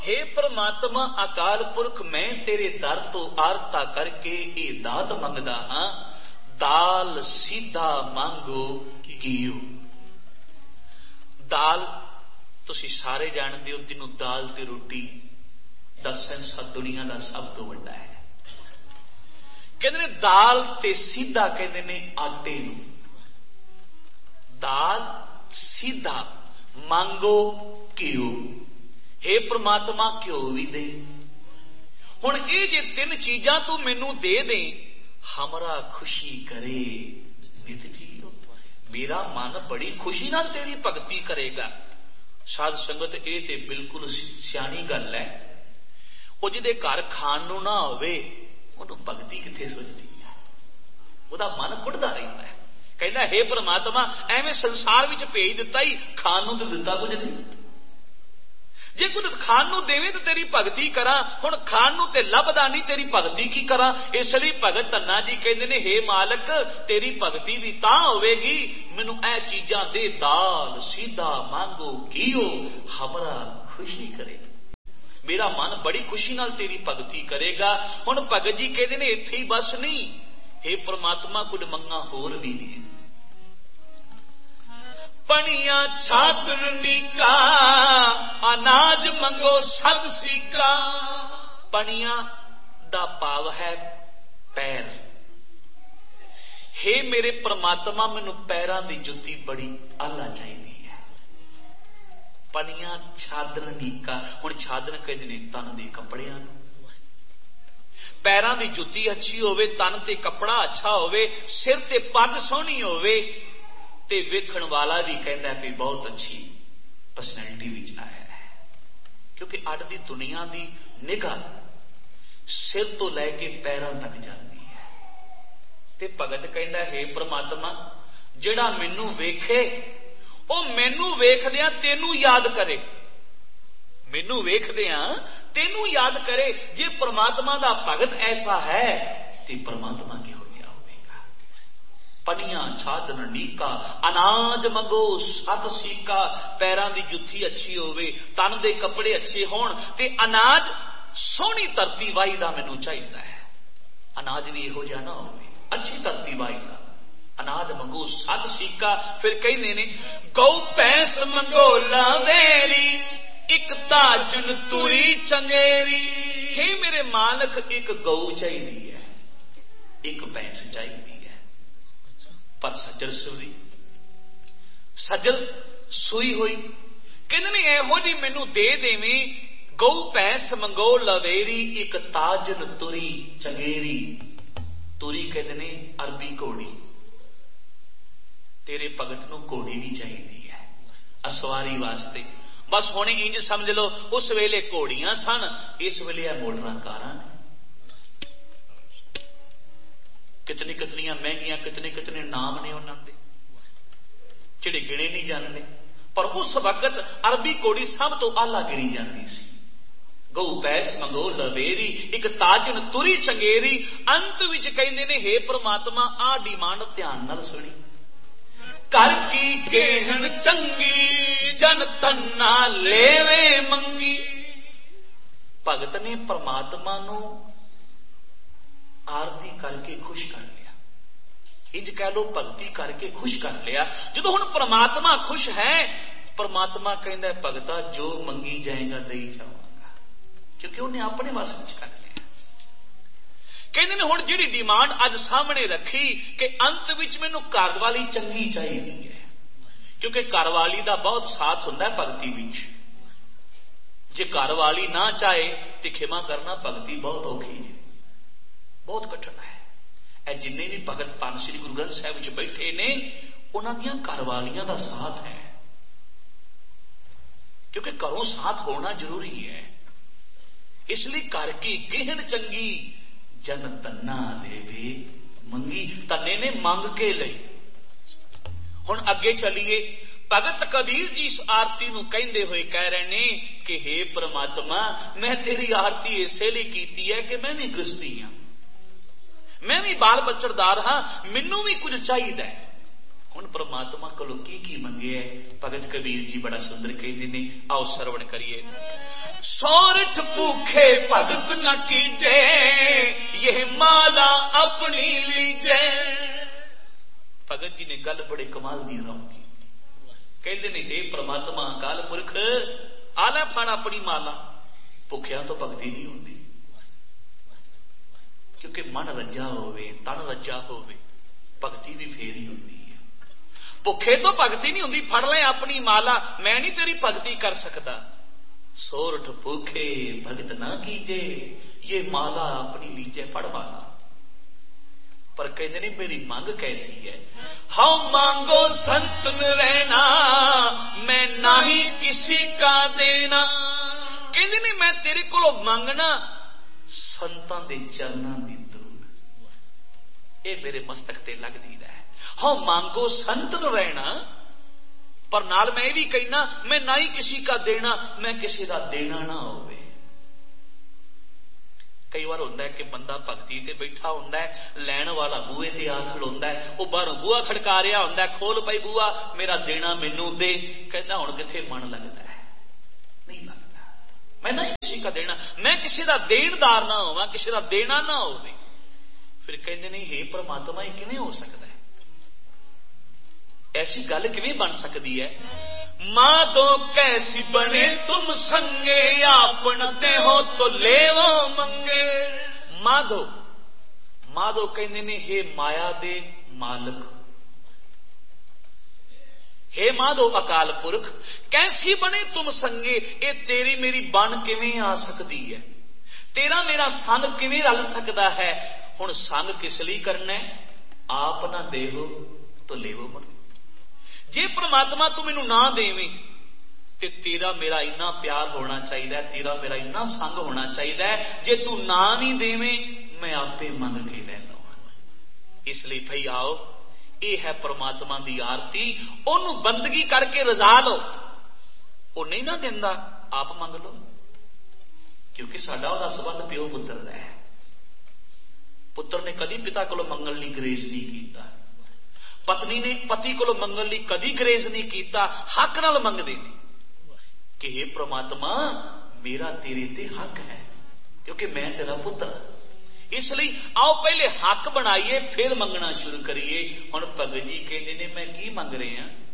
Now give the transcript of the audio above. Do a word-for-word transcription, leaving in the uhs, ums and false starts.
हे परमात्मा अकाल पुरख, मैं तेरे दर तो आरता करके ये दात मंगदा हां, दाल सीधा मांगो कीओ। दाल तुसीं सारे जानदे हो, जिन्हों दाल ते रोटी दा संसार दुनिया का सब तो वड्डा है। कहते ने दाल ते सीधा, कहते ने आटे नूं, दाल सीधा मांगो घिओ। हे परमात्मा घिओ भी दे। हुण ये जे तीन चीजां तू मैनू दे दे, हमरा खुशी करे नित जीओ। मेरा मन बड़ी खुशी नाल तेरी भगती करेगा। साध संगत ये ते बिल्कुल सियाणी गल है। वो जिहदे घर खाण नूं ना होवे, उहनूं भगती कित्थे सुझदी है, उहदा मन कुढ़दा रहिंदा है। कहना हे परमात्मा, एवें संसार विच भेज दिता ही, खाण नूं ते दिता कुछ नहीं। जे कुछ खाण नूं देवे तो तेरी भगती करा, हुण खाण नूं ते लभदा नहीं, तेरी भगती की करा। इसलिए भगत धन्ना जी कहते ने, हे मालक तेरी भगती भी तां होवेगी, मैनूं ऐ चीजां दे, दाल सीधा मांगो घिओ, हमरा खुशी करे। मेरा मन बड़ी खुशी नाल तेरी भगती करेगा। हुण भगत जी कहते ने इत्थे ही बस नहीं, हे परमात्मा कुछ मंगा होर भी ने। पनिया छात्र नीका, अनाज मंगो सद सीका। पनिया दा भाव है पैर। हे मेरे परमात्मा, मैनू पैरां दी जुत्ती बड़ी आला चाहिए है। पनिया छादर नीका, हुण छादर कहते ने तन दे कपड़ियां नूं। पैरां दी जुत्ती अच्छी होवे, तन ते कपड़ा अच्छा होवे, सिर ते पग सोहनी होवे, ते वेखण वाला भी कहता कि बहुत अच्छी पर्सनैलिटी विच आया है। क्योंकि अज दी दुनिया दी निगाह सिर तो लैके पैरां तक जाती है। ते भगत कहता, हे परमात्मा, जिहड़ा मैनू वेखे वो मैनू वेखदियां तेनू याद करे। मैनू वेखदियां तेनू याद करे। जे परमात्मा दा भगत ऐसा है ते परमात्मा किहो जिहा होवेगा। पनिया छादन नीका, अनाज मंगो सत सीका। पैरां दी जुत्थी अच्छी होवे, तन दे कपड़े अच्छे होण, ते अनाज सोहनी धरती वाही दा मैनू चाहिदा है। अनाज भी इहो जिहा ना होवे, अच्छी धरती वाही दा अनाज मंगो सत सीका। फिर कहंदे ने, गौ भैंस मंगो लावेरी, एक ताजन तुरी चंगेरी। हे मेरे मालक, एक गौ चाहिए है, एक भैंस चाहिए है, पर सज्जल सुई सज्जल सुई हुई। कहते ने इहो जी मैनू दे देवें, गौ भैंस मंगो लवेरी, एक ताजन तुरी चंगेरी। तुरी कहते ने अरबी घोड़ी। तेरे भगत नूं घोड़ी भी चाहिए है असवारी वास्ते। बस हुणे इंज समझ लो, उस वेले घोड़ियां सन, इस वेले मोटरां कारां ने। कितनी कितनी महंगियां, कितने कितने नाम ने उन्हां दे, जिहड़े गिणे नहीं जाते। पर उस वक्त अरबी घोड़ी सब तो आला गिणी जाती सी। गौ भैंस मंगो लवेरी, एक ताजन तुरी चंगेरी। अंत विच कहंदे ने, हे परमात्मा, आ डिमांड ध्यान नाल सुणी। कर की गेहन चंगी, जन तन्ना लेवे मंगी। भगत ने परमात्मा नू आरती करके खुश कर लिया। इंज कह लो, भगती करके खुश कर लिया। जो हुण परमात्मा खुश है, परमात्मा कहंदा, भगता जो मंगी जाएगा दई जावांगा, क्योंकि उन्हें अपने वस विच कर लिया। कहते ने हुण जिहड़ी डिमांड अज सामने रखी कि अंत विच मैनू घर वाली चंगी चाहिए है, क्योंकि घर वाली का बहुत साथ हुंदा है भगती विच। जे घर वाली ना चाहे तो खिमा करना भगती बहुत औखी है, बहुत कठिन है। ए जिन्ने भी भगत धन श्री गुरु ग्रंथ साहिब विच बैठे ने, उन्हां दियां घर वालियां दा साथ है, क्योंकि घरों साथ होना जरूरी है। इसलिए घर की गेहन चंगी, जन तन्ना लेवे मंगी। तन्ने ने मंग के लई। हुण अगे चलीए। भगत कबीर जी इस आरती नूं कहंदे होए कह रहे ने कि हे परमात्मा, मैं तेरी आरती इसे लिए कीती है कि मैं भी गृहस्थी हां, मैं भी बाल बच्चरदार हां, मैनू भी कुछ चाहिए। हुण परमात्मा कोलों की की मंगे है? भगत कबीर जी बड़ा सुंदर कहंदे ने, आओ सरवण करिए। सोरठ भूखे भगत न कीजे, ये माला अपनी लीजे। भगत जी ने गल बड़े कमाल दी रखी, कहते ने हे परमात्मा अकाल पुरख आला फड़ अपनी माला। भुखिया तो भगती नहीं होती, क्योंकि मन रजा होवे, तन रजा होवे, भगती भी फेर ही होती है। भुखे तो भगती नहीं होती, फड़ ले अपनी माला, मैं नहीं तेरी भगती कर सकता। सोरठ भूखे भगत ना कीजे, ये माला अपनी लीजे, फड़ माला। पर कहते नहीं मेरी मांग कैसी है, हम मांगो संतन रहना, मैं ना ही किसी का देना। कहते नहीं मैं तेरे को मंगना संतां दे चरनां दी धूड़, ये मेरे मस्तक ते लगदी रहे। हम मांगो संतन रहना, पर नाल मैं भी कहना मैं ना ही किसी का देना, मैं किसी का देना ना होवे। कई बार होता है कि बंदा भगती ते बैठा होंदा है, लैण वाला बूहे ते आ खलोंदा है, वो बाहरों बूहा खड़का रहा होंदा है, खोल पई बूहा मेरा देना मैनू दे। कहता हुण किथे मन लगता है, नहीं लगता। मैं ना किसी का देना, मैं किसी का देनदार ना होवां, किसी का देना ना होवे। फिर कहते नहीं हे परमात्मा ये किवें हो सकता है, ऐसी गल किवें बन सकती है। माधो कैसी बने तुम संगे, आपनते हो तो लेवो मंगे। माधो माधो कहते ने हे माया दे मालक, हे माधो अकाल पुरख कैसी बने तुम संगे, ये तेरी मेरी बन किवें आ सकती है, तेरा मेरा संग किवें रल सकता है। हुण संग किस लई करना है, आप ना देवो तो लेवो मन। जे परमात्मा तू मैनू ना देवे ते तेरा मेरा इन्ना प्यार होना चाहिए, तेरा मेरा इन्ना संग होना चाहिए। जे तू ना नहीं देवे मैं आपे मंग के ले लवां। इसलिए भाई आओ, ये है परमात्मा की आरती, ओनू बंदगी करके रजा लो। वो नहीं ना देंदा आप मंग लो, क्योंकि साडा ओहदा संबंध प्यो पुत्र दा है। पुत्र ने कदी पिता को मंगण लई ग्रेस नहीं कीता, पत्नी ने पति को मंगण लई कदी ग्रेस नहीं कीता, हक नाल मंगदे ने कि हे परमात्मा मेरा तेरे ते हक है, क्योंकि मैं तेरा पुत्र। इसलिए आओ पहले हक बनाइए फिर मंगना शुरू करिए। हुण भगत जी कहते ने मैं की मंग रहे हैं,